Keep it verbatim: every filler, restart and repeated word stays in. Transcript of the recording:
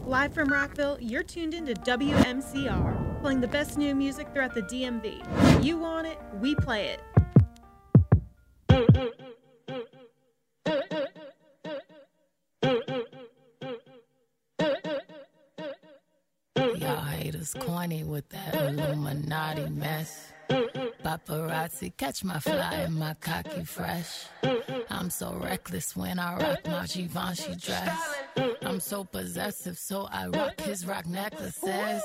Live from Rockville, you're tuned into W M C R, playing the best new music throughout the D M V. You want it, we play it. Y'all haters corny with that Illuminati mess. Paparazzi catch my fly and my cocky fresh. I'm so reckless when I rock my Givenchy dress. I'm so possessive, so I rock his rock necklaces.